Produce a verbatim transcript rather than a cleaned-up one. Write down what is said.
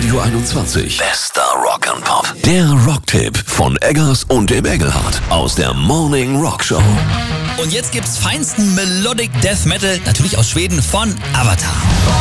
Radio einundzwanzig. Bester Rock'n'Pop. Der Rocktipp von Eggers und dem Engelhardt aus der Morning Rock Show. Und jetzt gibt's feinsten Melodic Death Metal, natürlich aus Schweden, von Avatar.